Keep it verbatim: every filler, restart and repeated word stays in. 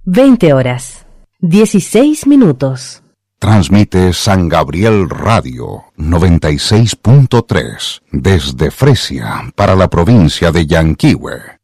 veinte horas, dieciséis minutos. Transmite San Gabriel Radio noventa y seis punto tres desde Fresia para la provincia de Yanquihue.